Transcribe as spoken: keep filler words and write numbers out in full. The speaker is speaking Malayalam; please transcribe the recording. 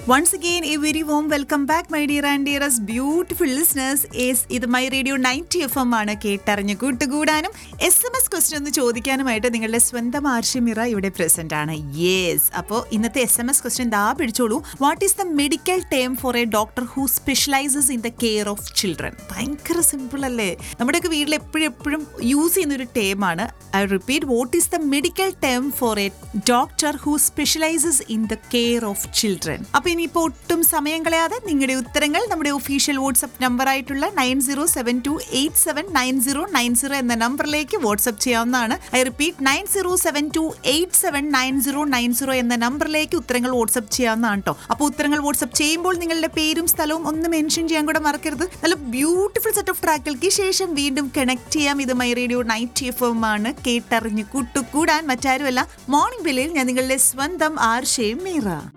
Once again, a very warm welcome back, my dear and dearest beautiful listeners. Yes, ഇത് my radio ninety F M ആണ്. കേട്ടറിഞ്ഞ് കൂട്ടുകൂടാനും എസ് എം എസ് ക്വസ്റ്റ്യൻ ഒന്ന് ചോദിക്കാനുമായിട്ട് നിങ്ങളുടെ സ്വന്തം ആർഷിമിറ ഇവിടെ പ്രസന്റ് ആണ്. യെസ്, അപ്പോൾ ഇന്നത്തെ എസ് എം എസ് ക്വസ്റ്റ്യൻ ദാ പിടിച്ചോളൂ. What is the medical term four A doctor who specialises in the care of children? ഭയങ്കര സിമ്പിൾ അല്ലേ? നമ്മുടെയൊക്കെ വീട്ടിൽ എപ്പോഴും എപ്പോഴും യൂസ് ചെയ്യുന്ന ഒരു ടേമാണ്. I repeat, what is the medical term four A doctor who specialises in the care of children? അപ്പൊ ഇനിയിപ്പോൾ ഒട്ടും സമയം കളയാതെ നിങ്ങളുടെ ഉത്തരങ്ങൾ നമ്മുടെ ഒഫീഷ്യൽ വാട്സ്ആപ്പ് നമ്പർ ആയിട്ടുള്ള nine zero seven to eight seven nine zero nine zero എന്ന നമ്പറിലേക്ക് വാട്സ്ആപ്പ് ചെയ്യാവുന്നതാണ്. I repeat, nine zero seven to eight seven nine zero nine zero എന്ന നമ്പറിലേക്ക് ഉത്തരങ്ങൾ വാട്സ്ആപ്പ് ചെയ്യാവുന്നതാണ് കേട്ടോ. അപ്പോൾ ഉത്തരങ്ങൾ വാട്സ്ആപ്പ് ചെയ്യുമ്പോൾ നിങ്ങളുടെ പേരും സ്ഥലവും ഒന്ന് മെൻഷൻ ചെയ്യാൻ കൂടെ മറക്കരുത്. നല്ല ബ്യൂട്ടിഫുൾ സെറ്റ് ഓഫ് ട്രാക്കുകൾക്ക് ശേഷം വീണ്ടും കണക്ട് ചെയ്യാം. ഇത് my radio ninety F M ആണ്. കേട്ടറിഞ്ഞ് കൂട്ടുകൂടാൻ മറ്റാരുമല്ല, മോർണിംഗ് ബെല്ലിൽ ഞാൻ നിങ്ങളുടെ സ്വന്തം ആർഷേ മീറ.